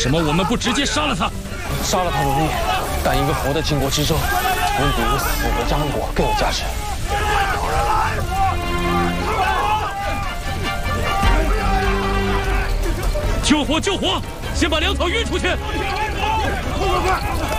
什么我们不直接杀了他？ 杀了他容易，但一个活的倾国之舟，远比一个死的张国更有价值。 有人来！ 救火！救火！先把粮草运出去！ 快！